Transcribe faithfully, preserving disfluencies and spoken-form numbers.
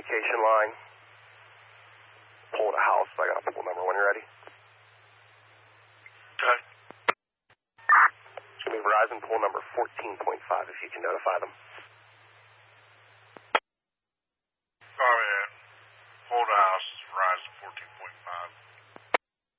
communication line. Pull at a house. I got a pool number when you're ready. Okay. Give me Verizon pool number fourteen point five if you can notify them.